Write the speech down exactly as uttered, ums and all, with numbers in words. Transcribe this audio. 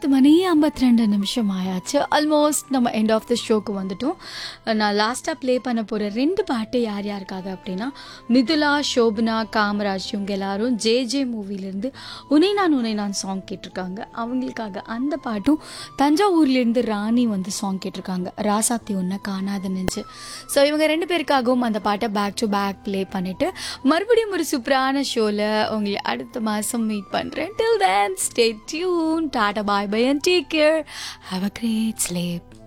பத்து மணி ஐம்பத்தி ரெண்டு நிமிஷம் ஆயாச்சு. ஆல்மோஸ்ட் நம்ம எண்ட் ஆஃப் த ஷோக்கு வந்துட்டோம். நான் லாஸ்ட்டாக ப்ளே பண்ண போகிற ரெண்டு பாட்டு யார் யாருக்காக அப்படின்னா, மிதுலா, ஷோபனா, காமராஜ் இவங்க எல்லாரும் ஜே ஜே மூவிலேருந்து உனை நான் உனை நான் சாங் கேட்டிருக்காங்க. அவங்களுக்காக அந்த பாட்டும், தஞ்சாவூர்லேருந்து ராணி வந்து சாங் கேட்டிருக்காங்க, ராசாத்தி ஒன்றை காணாத நெஞ்சு. ஸோ இவங்க ரெண்டு பேருக்காகவும் அந்த பாட்டை பேக் டு பேக் ப்ளே பண்ணிவிட்டு மறுபடியும் ஒரு சூப்பரான ஷோவில் உங்களை அடுத்த மாதம் மீட் பண்ணுறேன். Till then, stay tuned. Tata, bye bye and take care. Have a great sleep.